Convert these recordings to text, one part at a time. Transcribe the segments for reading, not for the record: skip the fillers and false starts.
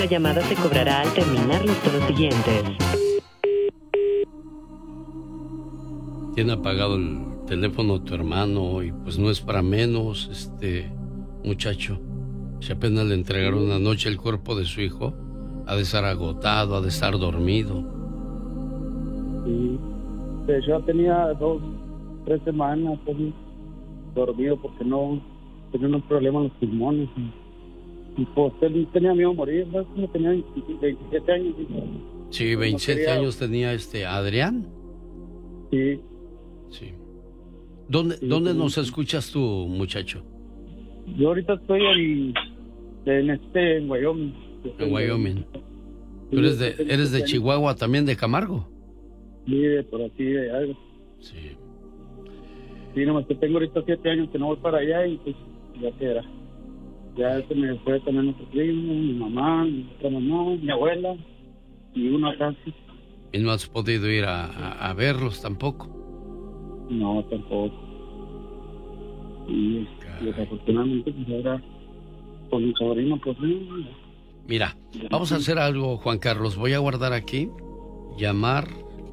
La llamada se cobrará al terminar los tonos siguientes. Tiene apagado el teléfono tu hermano y pues no es para menos, muchacho. Si apenas le entregaron anoche el cuerpo de su hijo, ha de estar agotado, ha de estar dormido. Sí, pues yo tenía 3 semanas dormido porque no tenía unos problemas en los pulmones y pues él tenía miedo a morir, ¿sabes? Como tenía 27 años. Sí, 27 años tenía Adrián. Sí. Sí. ¿Dónde nos escuchas tú, muchacho? Yo ahorita estoy en Wyoming. En Wyoming. ¿Tú eres de Chihuahua también, de Camargo? Sí, por aquí de algo. Sí. Sí, nomás que tengo ahorita 7 años que no voy para allá y pues ya quedará. Ya se me fue también nuestro primo, mi mamá, mi otra mamá, mi abuela y uno casi. ¿Y no has podido ir a verlos tampoco? No, tampoco. Y desafortunadamente pues ahora con mi sobrino pues no. Mira, vamos a hacer algo, Juan Carlos. Voy a guardar aquí, llamar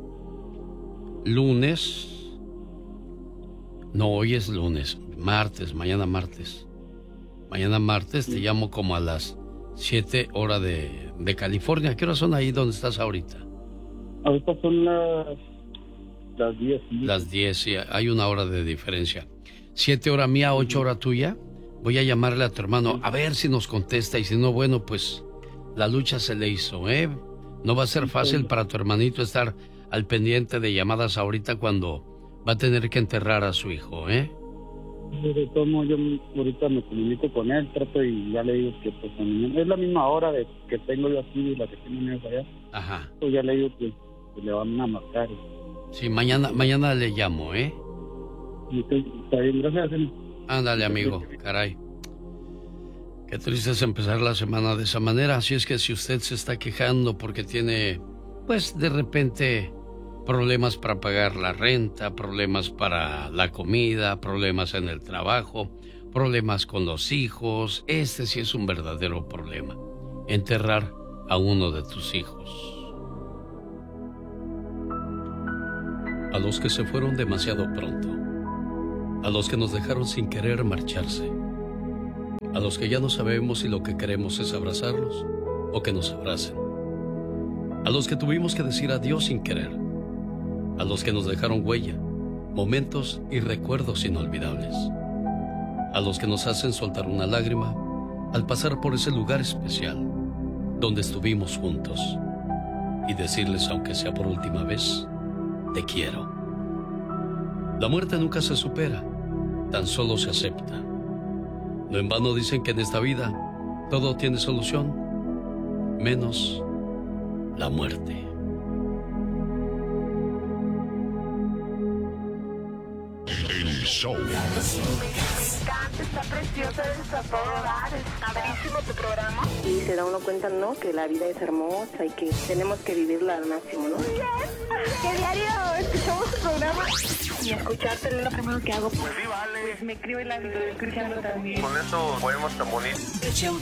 lunes. No, hoy es lunes, martes, mañana martes. Mañana martes te llamo como a las 7 horas de California. ¿Qué horas son ahí donde estás ahorita? Ahorita son las 10. ¿Sí? Las 10, sí, hay una hora de diferencia. 7 horas mía, 8 horas tuya. Voy a llamarle a tu hermano a ver si nos contesta y si no, bueno, pues la lucha se le hizo, ¿eh? No va a ser fácil para tu hermanito estar al pendiente de llamadas ahorita cuando va a tener que enterrar a su hijo, ¿eh? De todo modo, yo ahorita me comunico con él, trato y ya le digo que pues es la misma hora que tengo yo aquí y la que tiene ellos allá. Ajá. Pues ya le digo que le van a marcar. Sí, mañana le llamo, ¿eh? Está bien, gracias. Ándale, amigo, caray. Qué triste es empezar la semana de esa manera. Así es que si usted se está quejando porque tiene, pues de repente, problemas para pagar la renta, problemas para la comida, problemas en el trabajo, problemas con los hijos, sí es un verdadero problema. Enterrar a uno de tus hijos. A los que se fueron demasiado pronto. A los que nos dejaron sin querer marcharse. A los que ya no sabemos si lo que queremos es abrazarlos o que nos abracen. A los que tuvimos que decir adiós sin querer. A los que nos dejaron huella, momentos y recuerdos inolvidables. A los que nos hacen soltar una lágrima al pasar por ese lugar especial donde estuvimos juntos y decirles, aunque sea por última vez, te quiero. La muerte nunca se supera, tan solo se acepta. No en vano dicen que en esta vida todo tiene solución, menos la muerte. El show. Está preciosa, está todo dar, está padrísimo tu programa. Y se da uno cuenta, ¿no? Que la vida es hermosa y que tenemos que vivirla al máximo, ¿no? Que diario escuchamos tu programa y escucharte es lo primero que hago. Pues sí, vale. Pues me escribo y la estoy escuchando también. Con eso podemos tan bonito.